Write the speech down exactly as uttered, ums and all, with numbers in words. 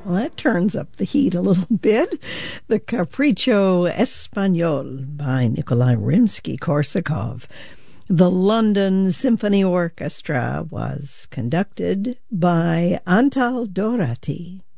Well, that turns up the heat a little bit. The Capriccio Espagnol by Nikolai Rimsky-Korsakov. The London Symphony Orchestra was conducted by Antal Dorati.